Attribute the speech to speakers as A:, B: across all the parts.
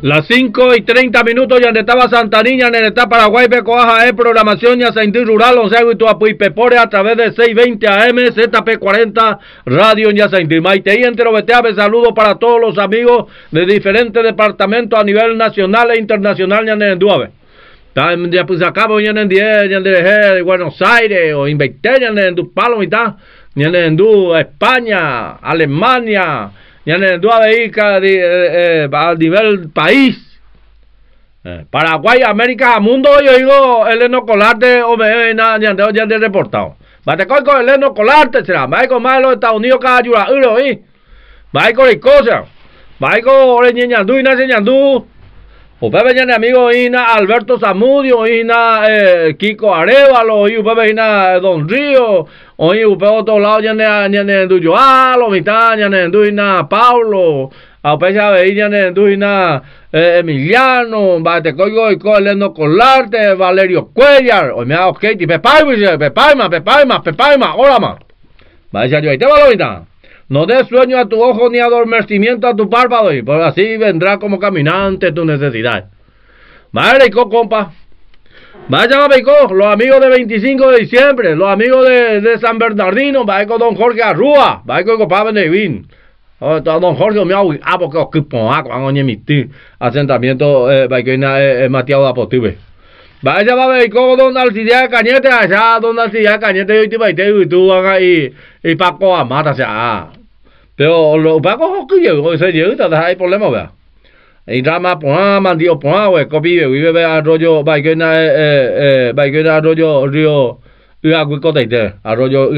A: Las 5:30 ya estaba Santa Niña, en el Paraguay, Becoaja, programación ya Saintín Rural, Onceago y Tuapuipepore a través de 620 AM, ZP40, Radio ya Saintín. Maiteí entero Beteave, saludo para todos los amigos de diferentes departamentos a nivel nacional e internacional, ya en Duave. Ya pues acabo ya en 10, ya de Buenos Aires, o Invecté, ya en Dupalo, ya en España, Alemania, ya en Duave, a nivel país. Paraguay, América, mundo, yo digo, Eleno Colarte, o me ya de reportado. Batecoy con Eleno Colarte, será, va con más los Estados Unidos, cada ayuda, va con Escocia, va con Oreñandú y Naseñandú. Upepe ya amigo ina Alberto Zamudio, ina Kiko Arevalo, y upepe ina Don Río, oí upepe otro lado ya ne Duyoalo, mitad ya ne ina Paulo, a upepe ya veía ne ina Emiliano, bate coigo y Eleno Colarte, Valerio Cuellar, o me hago Katie, pepaima, hola ma. Vaya yo ahí te va la mitad. No des sueño a tu ojo ni adormecimiento a tu párpado, y por así vendrá como caminante tu necesidad. Vaya, compa. Vaya, los amigos de 25 de diciembre, los amigos de San Bernardino, vaya con don Jorge Arrúa, vaya con compa Nevin. Don Jorge me ha porque os quipo cuando mi asentamiento vaya con Mateo Apotibe. Vaya, va a ver con don Alcidia Cañete, allá, don Alcidia Cañete, y tú hagas y Paco Amata, sea. Pero los Pacos que yo, ese yo, hay problema, vea. Y drama, mandio, güey, copia, vive arroyo, baigena, arroyo, río, arroyo,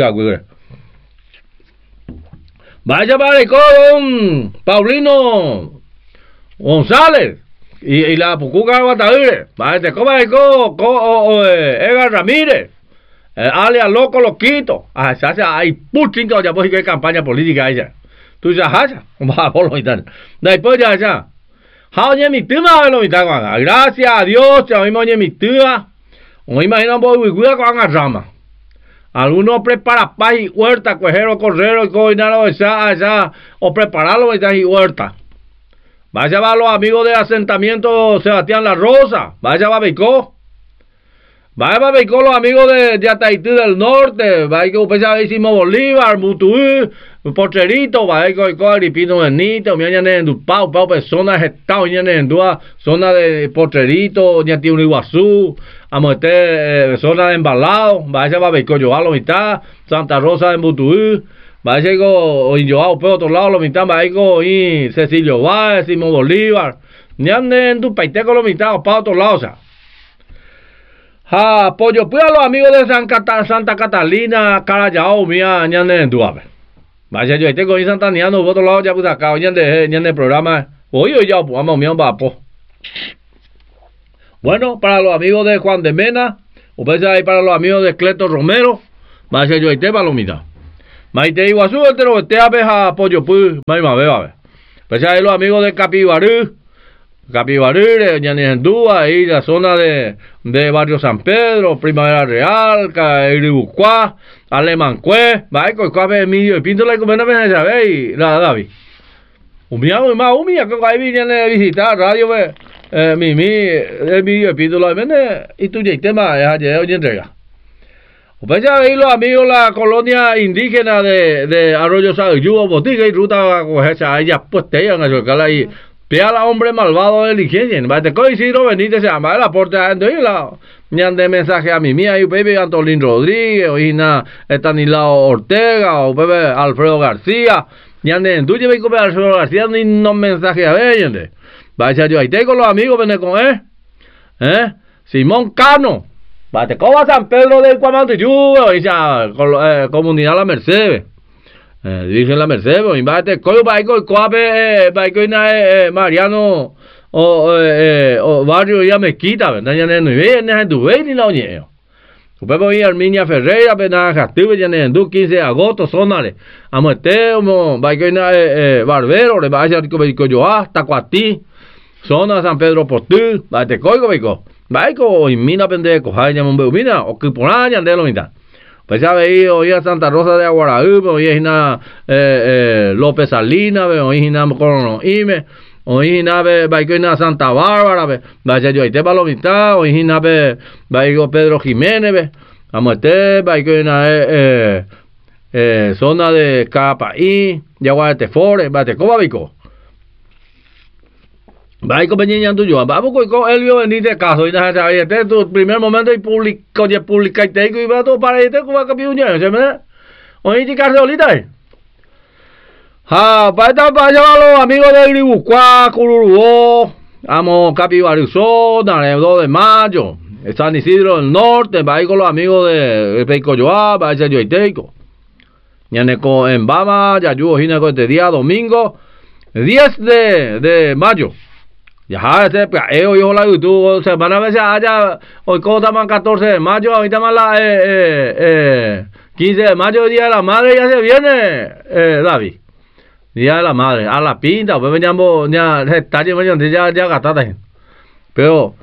A: vaya, vale, con Paulino González. Y la Pucuca Guatavire, vaya, te coma de Edgar Ramírez, alias Loco Loquito, hay puchito ya pues que campaña política ella. Tú ya va por lo tal. Después ya. Oye mi tema lo gracias a Dios, ya mismo oye mi tema. O imagina voy con la rama. Algunos prepara paz y huerta, cojero, correro y coinaro esa o prepararlo y huerta. Vaya va los amigos de asentamiento Sebastián La Rosa, vaya va Beicó. Vaya va Beicó los amigos de Ataití del Norte, vaya que usted ya hicimos Bolívar, Mutuí, Pocherito, vaya que Agripino Benito, mi año en Dupau, personas estado en Dua, zona de Pocherito, ya tiene un Iguazú, Amoete, zona de Embalado, vaya va Beicó, yo a la mitad, Santa Rosa de Mutuí. Vaya y yo por otro lado lo mitad va y Cecilio Báez, Simón Bolívar, ni anden en tu paiteco lo mitad para otro lado, o sea. Pollo pues a los amigos de Santa Catalina, Carayao, mía, ni anden en tu ave. Vaya yo tengo ahí Santaniano por otro lado ya pues acá, ni ande el programa. Oye ya pues vamos mi vapo. Bueno, para los amigos de Juan de Mena, o pues ahí para los amigos de Cleto Romero, vaya yo para lo mitad. Maite Iguazú, te abeja pollo pues, maima beba. Pues ahí los amigos de Capibarú, Ñanendúa, ahí la zona de Barrio San Pedro, Primavera Real, Cairibucuá, Alemancue, vaya con Cabe Emilio y Pinto la comenda me sabe y la David. Humilla que ahí vienen a visitar radio Emilio y Pinto la vende y tú ya tema ya hoy entrega. Pues ya veis los amigos la colonia indígena de Arroyo Sayuba, Botiga y Ruta Cogesa, ellas pues te iban a chocar ahí. Pea la hombre malvado de Ligencia, te coge Isidro Benítez, se llama el aporte a gente, y la de mensaje a mi mía, y Pepe Antolín Rodríguez, o Estanislao Ortega, o Pepe Alfredo García, y tú lleves con Alfredo García, ni no mensaje a ver, vaya yo ahí tengo los amigos, ven con Simón Cano. Bate coba San Pedro del Cuamantillú, comunidad La Merced. Dije La Merced, y bate coyo baico coape Mariano o barrio ya Mezquita, ¿verdad? Ya no viene tu ve ni la oñeo. Usted voy a Arminia Ferreira, pena Castillo, ya en 15 de agosto, sonale. Amueteo, baico Barbero, le vaya a coyo hasta Cuatí, zona San Pedro Portil, bate coyo baico. Baico y mina pendejo, hay un mina o que por allá de lo mitad. Pues ya veía oía Santa Rosa de Aguaraú, oía López Salinas, oía Corono Ime, hoy nave Baikona Santa Bárbara, ve, vaya yo ahí te palomita, hoy nave Baigo Pedro Jiménez, ve, vamos a Baikona zona de Capaí, Yaguate Fore, bate coba bico. Baico peñeña tuyo, vamos con Elvio Benítez caso, y nada, este tu primer momento y publica y te digo y va todo para este como campeón, ¿se me? Hoy te cargo ahorita. Para los amigos de Iribucuá, Cururubó, amo Capibariuzó, 2 de mayo, San Isidro del Norte, va con los amigos de Peicoyoá, va a ser Yoiteico. Yaneco en Bama, Yayu, Gineco este día, domingo, 10 de mayo. Ya, hoy la YouTube, semana a veces allá, hoy como estamos 14 de mayo, ahorita más la 15 de mayo, Día de la Madre, ya se viene, David. Día de la Madre, a la pinta, pues veníamos, ya gastada. Pero,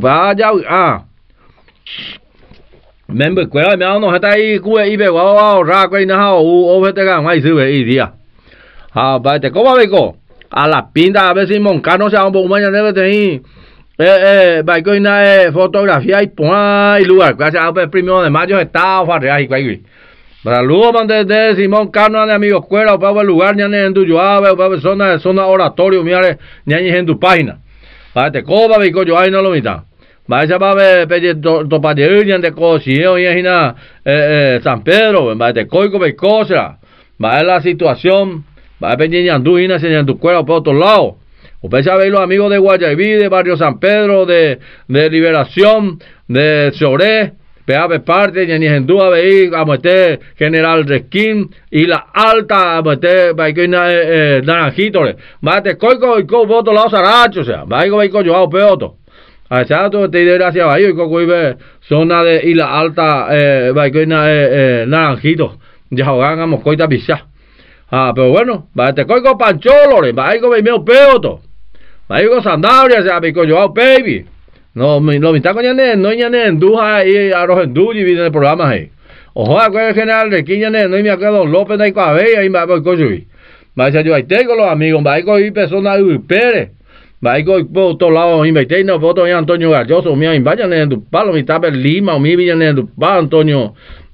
A: me cuela, me no está ahí, y ve, raco, y nada, o vete gan, ahí sube, y día. Te ¿cómo veco? A la pinta, a ver si Moncano se va un poco mañana, debe tener, va a fotografía y pon y lugar, gracias al 1 de mayo está, farrear y cualquier. Para luego de Simón Cano de amigos escuela, para el lugar, ya en tu yoave, para zona oratorio, mira, ya en tu página. Para te coba, bico, yo ahí no lo mitad. Va a ver, topadería de cosío, y es San Pedro, va a te coico, cosa. Va a la situación, va a pedir en tu escuela, por otro lado. Usted sabe los amigos de Guayaví, de Barrio San Pedro, de Liberación, de Soré. Peave parte, ya ni en duda veí, como este General Resquín y la alta, como este Naranjito, bate coico y co voto lado Saracho, o sea, va yo hago peoto. A esa te diré gracias a ellos, y ve zona de y la alta, Naranjito, ya jugamos coita pisa. Pero bueno, bate coico Pancholo, va medio peoto, va Sandaria, o sea, yo hago baby. No, lo mitad con Yané, no Yané en Duja y Arroz en Duji viene el programa ahí. Ojo, acuerdo el general de Quiñané, no me acuerdo López de Cabella y me voy con su. Va a ser yo ahí tengo los amigos, va a ir con personas de Pérez, va a ir con por todos lados, invité, no, por otro Antonio Galloso, mi vayan en tu palo, mi tape Lima, o mi villan en tu palo, Antonio,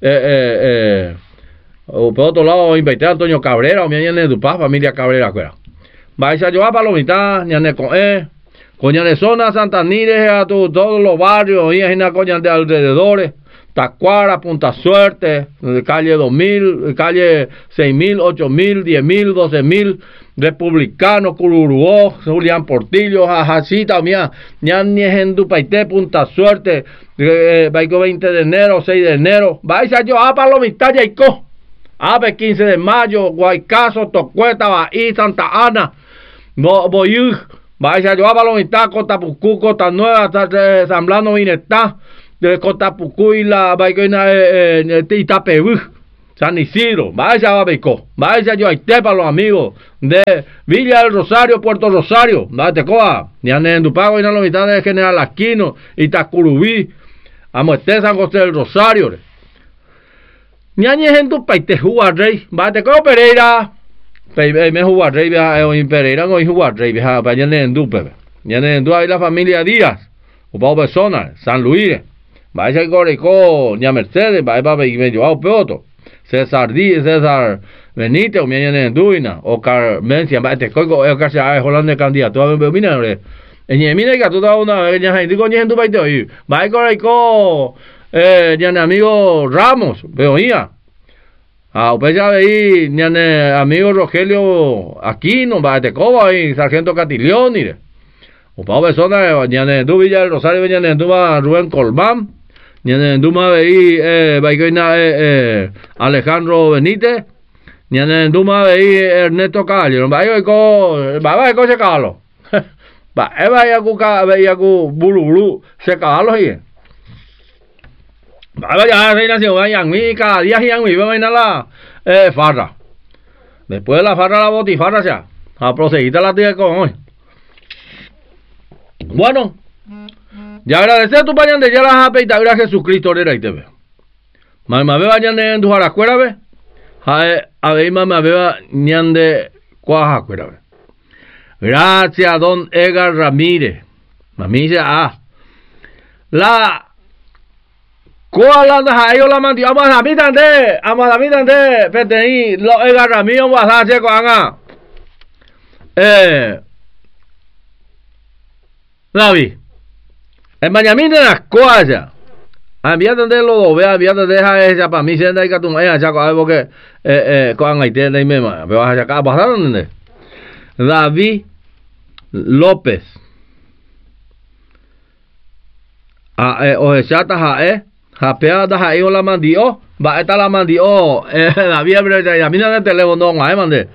A: o por otro lado, invité a Antonio Cabrera, o mi en tu palo, familia Cabrera, acuerdo. Va a ser yo a Palomita, Yané con Coña de zona Santanires a todos los barrios, y en la coña de alrededores, Tacuara, Punta Suerte, calle 2000, calle 6000, 8000, 10000, 12000, Republicano, Cururubó, Julián Portillo, Jajacita, mía, ni en Dupaité, Punta Suerte, Baico 20 de enero, 6 de enero, vais a yo a Palomita, Yaico, Ave 15 de mayo, Guaycaso, Tocueta, Bahí, Santa Ana, Boyuj, vaya yo a Palomita, Cotapucú, Cota Nueva, San Blando, Vinestá, de Cotapucú y la Baigona Itapebú, San Isidro, vaya a Beco, vaya yo a Ite para los amigos de Villa del Rosario, Puerto Rosario, date coa, ya en Dupago y en la mitad de General Aquino, Itacurubí, amo San José del Rosario, ñañez en tu paite jugar rey, bate coa Pereira. Me jugar rey en Pereira no jugar rey para allá en Dupe ya en Dupe hay la familia Díaz o Pau Persona San Luis va a ser Coreco ña Mercedes va a me llevado peoto César Díaz César Benítez o mi en Duina o Carmencia va a te coico el que se ha Holanda candidato a ver mira en mira que tú da una ña gente con en Dupe hoy va a Coreco ña amigo Ramos veoía. Usted ya veí, amigo Rogelio Aquino, va de Coba y Sargento Catilioni. Upao persona, ñane du Villa del Rosario, ñane du Rubén Colmán, ñane du veí, Alejandro Benítez, ñane du veí Ernesto Calle, va a se calo. Va a bulu, se calo ahí. Vaya, reina se vayan, cada día se van a la farra. Después de la farra, la botifarra, ya. A proseguir la tía con hoy. Bueno, ya agradecer a tu pañan de ya la japa y te a Jesucristo, era y te ve. Mamá me vayan en tu jaracuera, ve. A ver, mamá me va ñan de cuajacuera, ve. Gracias, don Edgar Ramírez. Mamilla, la ¿cuál anda ahí la mandi? Amadamidante, peteni, lo Edgar Ramírez, wasache koanga. David, el mañamina las coallas. Envíate de lo vea, envíate de esa para mí, se anda ahí que tú me chaco algo que con ahí te me vas a sacar pasaron. David López. O chata japea da ahí la mandio, va esta la mandio, David ya mira el teléfono no hay mande.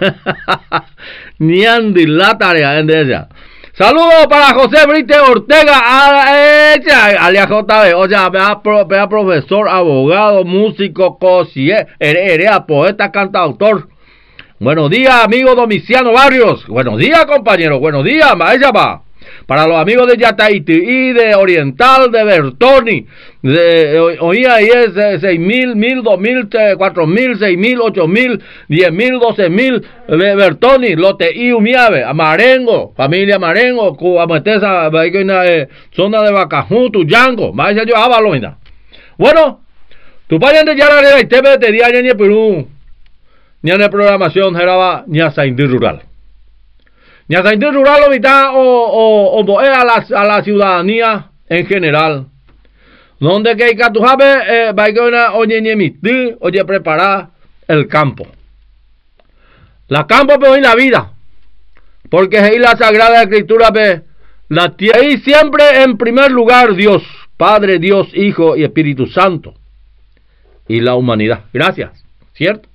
A: Ni andi la tarea en ella. Saludos para José Brite Ortega, alias JB, o sea, vea profesor, abogado, músico, cosier, herea, poeta, cantautor. Buenos días, amigo Domiciano Barrios. Buenos días, compañero. Buenos días, maestra pa. Para los amigos de Yataití, de Oriental, de Bertoni, oía ahí es 6.000, 1.000, 2.000, 4.000, 6.000, 8.000, 10.000, 12.000, Bertoni, Lote y Umiave, Marengo, familia Marengo, Cubametesa, zona de Bacajú, Tuyango, más yo Avalomina. Bueno, tu padre de Yara y TV de día ni Perú, ni en programación geraba ni a Saindí Rural. Ni a Saindí Rural lo mitad o a la ciudadanía en general. Donde que hay que tu sabe, va a oye preparar el campo. La campo pero en la vida. Porque es la Sagrada Escritura la tierra. Y siempre en primer lugar Dios, Padre, Dios, Hijo y Espíritu Santo. Y la humanidad. Gracias. ¿Cierto?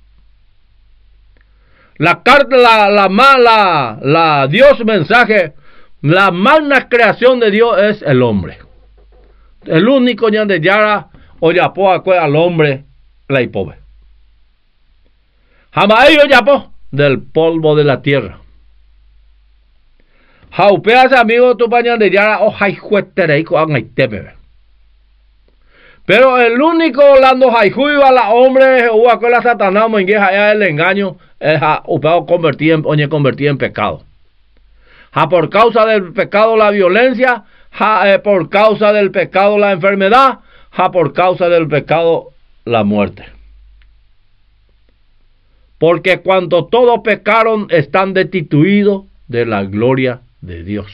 A: La carta, la Dios mensaje, la magna creación de Dios es el hombre. El único ñan de Yara o yapó al hombre la pobre. Jamás ellos yapó del polvo de la tierra. Jaupeas amigo tu pañan de Yara o jaijuetereico angaitepe. Pero el único lando jaijuiva la hombre o aquella satanás mengueja el engaño es convertir en pecado. Por causa del pecado la violencia, por causa del pecado la enfermedad, por causa del pecado la muerte. Porque cuando todos pecaron están destituidos de la gloria de Dios.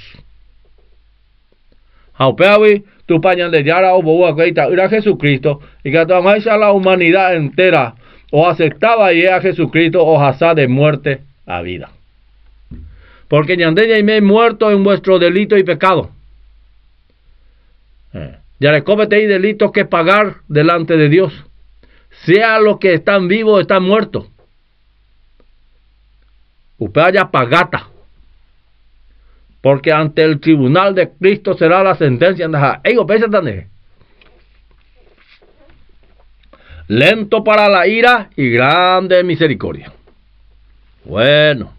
A: Jaupeavi tu pañan de Yara o boa que era Jesucristo y que a la humanidad entera o aceptaba y a Jesucristo o hasá de muerte a vida. Porque ñandeña y me he muerto en vuestro delito y pecado. Ya le comete delitos que pagar delante de Dios. Sea los que están vivos, están muertos. Usted haya pagata. Porque ante el tribunal de Cristo será la sentencia. Lento para la ira y grande misericordia. Bueno.